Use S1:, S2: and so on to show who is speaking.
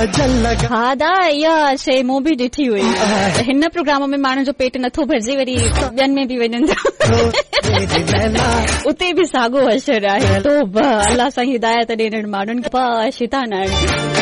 S1: हा दा इहा शइ मूं बि ॾिठी हुई. हिन प्रोग्राम में माण्हू जो पेट नथो भरिजे वरी ॿियनि में बि वञनि था. उते बि साॻो असर आहे. तो अल्लाह सां हिदायत ॾियण माण्हुनि खे शितान